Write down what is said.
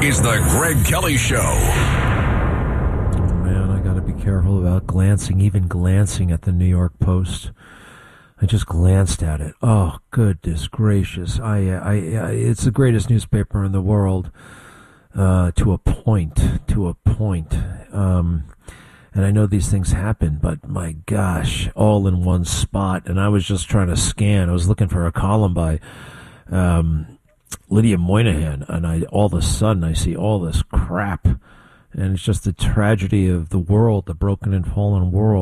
is the Greg Kelly Show. Oh, man, I got to be careful about even glancing at the New York Post. I just glanced at it. Oh, goodness gracious. It's the greatest newspaper in the world, to a point. And I know these things happen, but my gosh, all in one spot. And I was just trying to scan. I was looking for a column by Lydia Moynihan, and all of a sudden I see all this crap. And it's just the tragedy of the world, the broken and fallen world.